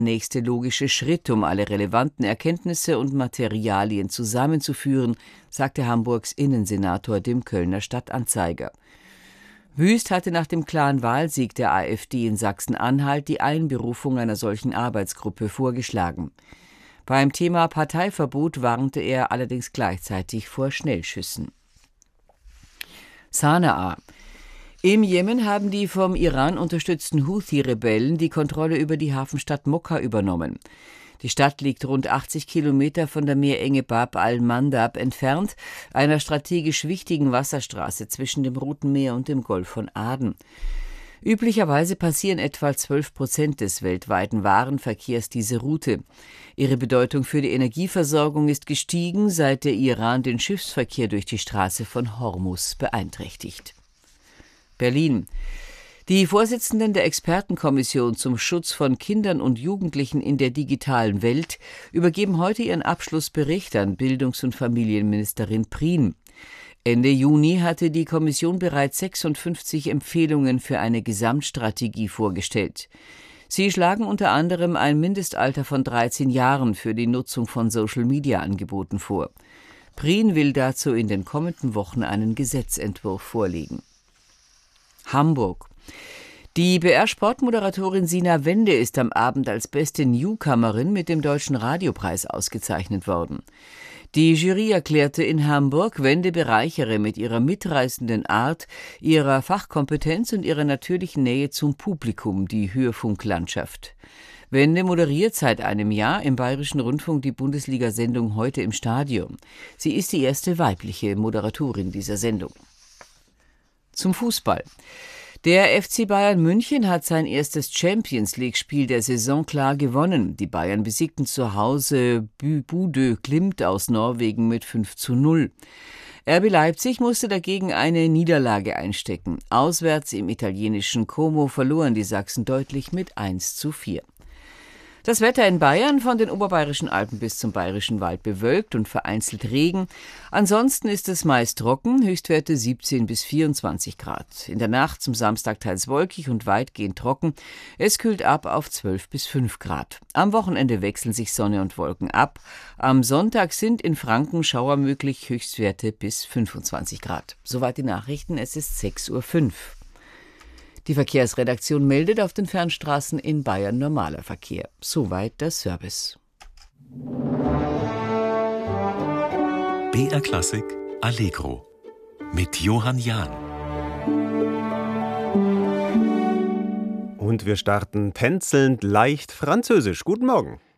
nächste logische Schritt, um alle relevanten Erkenntnisse und Materialien zusammenzuführen, sagte Hamburgs Innensenator dem Kölner Stadtanzeiger. Wüst hatte nach dem klaren Wahlsieg der AfD in Sachsen-Anhalt die Einberufung einer solchen Arbeitsgruppe vorgeschlagen. Beim Thema Parteiverbot warnte er allerdings gleichzeitig vor Schnellschüssen. Sanaa. Im Jemen haben die vom Iran unterstützten Houthi-Rebellen die Kontrolle über die Hafenstadt Mokka übernommen. Die Stadt liegt rund 80 Kilometer von der Meerenge Bab al-Mandab entfernt, einer strategisch wichtigen Wasserstraße zwischen dem Roten Meer und dem Golf von Aden. Üblicherweise passieren etwa 12% des weltweiten Warenverkehrs diese Route. Ihre Bedeutung für die Energieversorgung ist gestiegen, seit der Iran den Schiffsverkehr durch die Straße von Hormuz beeinträchtigt. Berlin. Die Vorsitzenden der Expertenkommission zum Schutz von Kindern und Jugendlichen in der digitalen Welt übergeben heute ihren Abschlussbericht an Bildungs- und Familienministerin Prien. Ende Juni hatte die Kommission bereits 56 Empfehlungen für eine Gesamtstrategie vorgestellt. Sie schlagen unter anderem ein Mindestalter von 13 Jahren für die Nutzung von Social-Media-Angeboten vor. Prien will dazu in den kommenden Wochen einen Gesetzentwurf vorlegen. Hamburg. Die BR-Sportmoderatorin Sina Wende ist am Abend als beste Newcomerin mit dem Deutschen Radiopreis ausgezeichnet worden. Die Jury erklärte in Hamburg, Wende bereichere mit ihrer mitreißenden Art, ihrer Fachkompetenz und ihrer natürlichen Nähe zum Publikum die Hörfunklandschaft. Wende moderiert seit einem Jahr im Bayerischen Rundfunk die Bundesliga-Sendung Heute im Stadion. Sie ist die erste weibliche Moderatorin dieser Sendung. Zum Fußball. Der FC Bayern München hat sein erstes Champions-League-Spiel der Saison klar gewonnen. Die Bayern besiegten zu Hause Bodø Glimt aus Norwegen mit 5:0. RB Leipzig musste dagegen eine Niederlage einstecken. Auswärts im italienischen Como verloren die Sachsen deutlich mit 1:4. Das Wetter in Bayern, von den oberbayerischen Alpen bis zum bayerischen Wald bewölkt und vereinzelt Regen. Ansonsten ist es meist trocken, Höchstwerte 17 bis 24 Grad. In der Nacht zum Samstag teils wolkig und weitgehend trocken. Es kühlt ab auf 12 bis 5 Grad. Am Wochenende wechseln sich Sonne und Wolken ab. Am Sonntag sind in Franken Schauer möglich, Höchstwerte bis 25 Grad. Soweit die Nachrichten, es ist 6:05 Uhr. Die Verkehrsredaktion meldet auf den Fernstraßen in Bayern normaler Verkehr. Soweit der Service. BR Klassik Allegro mit Johann Jahn. Und wir starten tänzelnd leicht französisch. Guten Morgen.